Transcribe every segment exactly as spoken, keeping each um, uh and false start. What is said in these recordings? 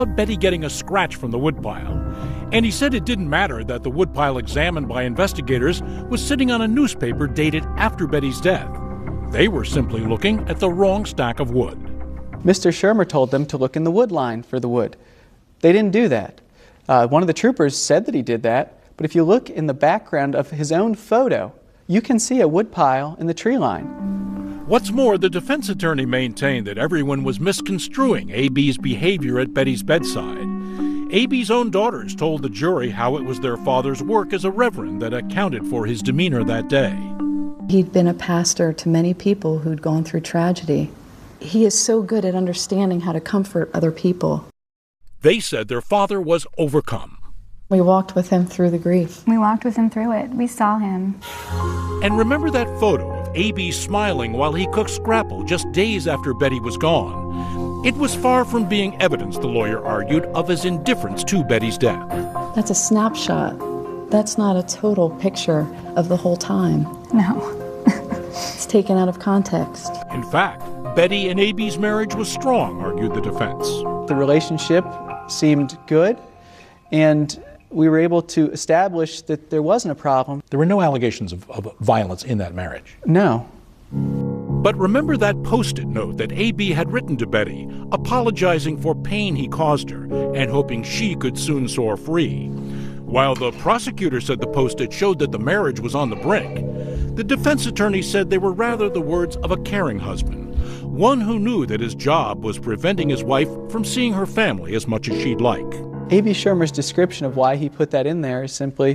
Betty getting a scratch from the woodpile, and he said it didn't matter that the woodpile examined by investigators was sitting on a newspaper dated after Betty's death. They were simply looking at the wrong stack of wood. Mister Shermer told them to look in the wood line for the wood. They didn't do that. Uh, one of the troopers said that he did that, but if you look in the background of his own photo, you can see a woodpile in the tree line. What's more, the defense attorney maintained that everyone was misconstruing A B's behavior at Betty's bedside. A B's own daughters told the jury how it was their father's work as a reverend that accounted for his demeanor that day. He'd been a pastor to many people who'd gone through tragedy. He is so good at understanding how to comfort other people. They said their father was overcome. We walked with him through the grief. We walked with him through it. We saw him. And remember that photo of A B smiling while he cooked scrapple just days after Betty was gone? It was far from being evidence, the lawyer argued, of his indifference to Betty's death. That's a snapshot. That's not a total picture of the whole time. No. It's taken out of context. In fact, Betty and A B's marriage was strong, argued the defense. The relationship seemed good, and we were able to establish that there wasn't a problem. There were no allegations of, of violence in that marriage. No. But remember that Post-it note that A B had written to Betty, apologizing for pain he caused her and hoping she could soon soar free. While the prosecutor said the Post-it showed that the marriage was on the brink, the defense attorney said they were rather the words of a caring husband, one who knew that his job was preventing his wife from seeing her family as much as she'd like. A B Shermer's description of why he put that in there is simply,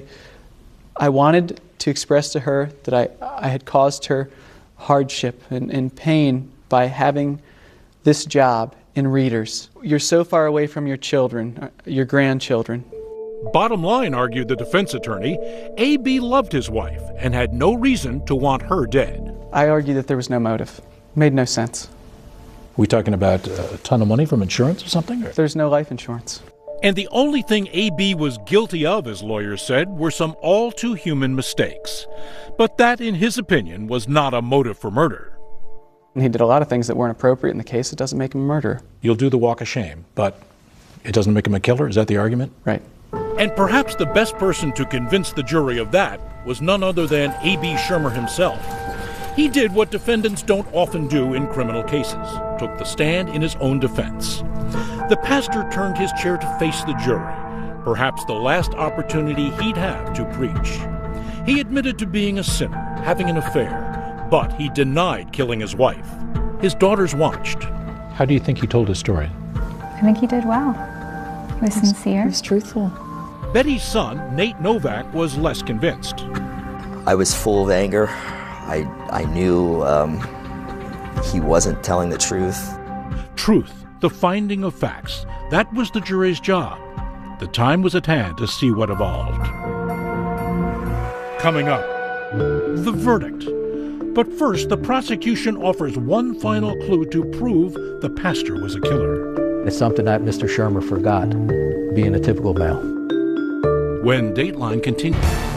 I wanted to express to her that I, I had caused her hardship and, and pain by having this job in Readers. You're so far away from your children, your grandchildren. Bottom line, argued the defense attorney, A B loved his wife and had no reason to want her dead. I argue that there was no motive. Made no sense. Are we talking about a ton of money from insurance or something? Or? There's no life insurance. And the only thing A B was guilty of, as lawyers said, were some all-too-human mistakes. But that, in his opinion, was not a motive for murder. And he did a lot of things that weren't appropriate in the case. It doesn't make him a murderer. You'll do the walk of shame, but it doesn't make him a killer? Is that the argument? Right. And perhaps the best person to convince the jury of that was none other than A B Shermer himself. He did what defendants don't often do in criminal cases, took the stand in his own defense. The pastor turned his chair to face the jury, perhaps the last opportunity he'd have to preach. He admitted to being a sinner, having an affair, but he denied killing his wife. His daughters watched. How do you think he told his story? I think he did well. He was sincere. He was truthful. Betty's son, Nate Novak, was less convinced. I was full of anger. I, I knew um, he wasn't telling the truth. Truth, the finding of facts, that was the jury's job. The time was at hand to see what evolved. Coming up, the verdict. But first, the prosecution offers one final clue to prove the pastor was a killer. It's something that Mister Shermer forgot, being a typical male. When Dateline continues.